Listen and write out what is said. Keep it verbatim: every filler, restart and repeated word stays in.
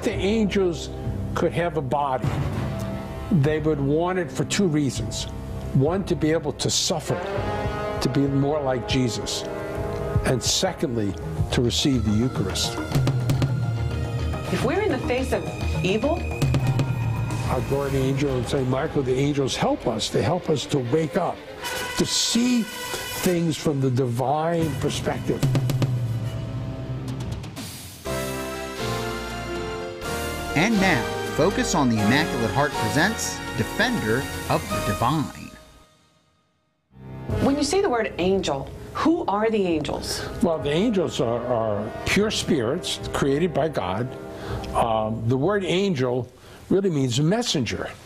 the angels could have a body, they would want it for two reasons. One, to be able to suffer, to be more like Jesus. And secondly, to receive the Eucharist. If we're in the face of evil, our guardian angel and Saint Michael, the angels help us. They help us to wake up, to see things from the divine perspective. And now, Focus on the Immaculate Heart presents Defender of the Divine. When you say the word angel, who are the angels? Well, the angels are, are pure spirits created by God. Um, the word angel really means messenger.